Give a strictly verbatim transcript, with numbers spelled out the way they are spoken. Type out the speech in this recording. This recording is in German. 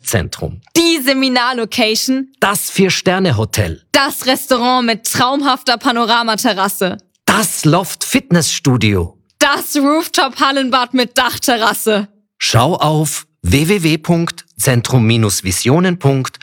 Visionszentrum. Die Seminarlocation. Das Vier-Sterne-Hotel. Das Restaurant mit traumhafter Panoramaterrasse. Das Loft-Fitnessstudio. Das Rooftop-Hallenbad mit Dachterrasse. Schau auf w w w punkt zentrum Bindestrich visionen punkt